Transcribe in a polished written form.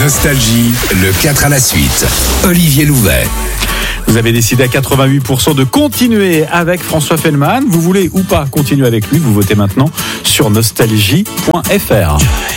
Nostalgie, le 4 à la suite. Olivier Louvet. Vous avez décidé à 88% de continuer avec François Fellman. Vous voulez ou pas continuer avec lui, vous votez maintenant sur nostalgie.fr.